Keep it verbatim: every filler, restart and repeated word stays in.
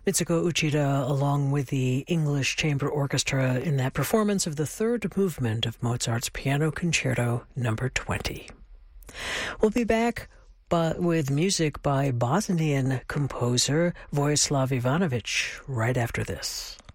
Mitsuko Uchida, along with the English Chamber Orchestra, in that performance of the third movement of Mozart's Piano Concerto Number twenty. We'll be back but with music by Bosnian composer Vojislav Ivanovic right after this.